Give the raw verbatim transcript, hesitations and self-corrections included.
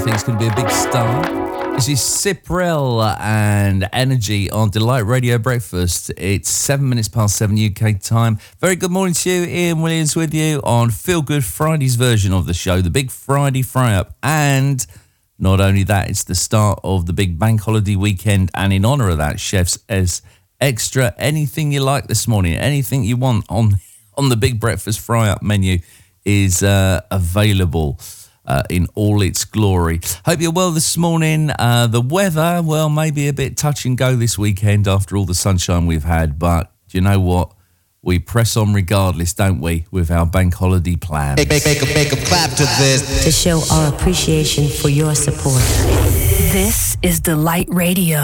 think it's going to be a big star. This is Cyprel and Energy on Delight Radio Breakfast. It's seven minutes past seven U K time. Very good morning to you. Ian Williams with you on Feel Good Friday's version of the show, the Big Friday Fry-Up. And not only that, it's the start of the big bank holiday weekend. And in honour of that, chefs, as extra anything you like this morning, anything you want on, on the Big Breakfast Fry-Up menu is uh, available. Uh, in all its glory. Hope you're well this morning. Uh, the weather, well, maybe a bit touch and go this weekend after all the sunshine we've had, but do you know what? We press on regardless, don't we, with our bank holiday plans. Make, make, make, a, make a clap to this. To show our appreciation for your support. This is Delight Radio.